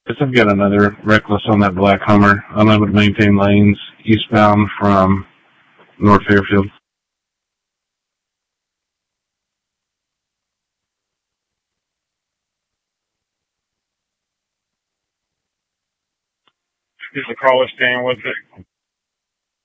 Yes, I've got another reckless on that black Hummer, unable to maintain lanes eastbound from North Fairfield. Is the caller staying with it?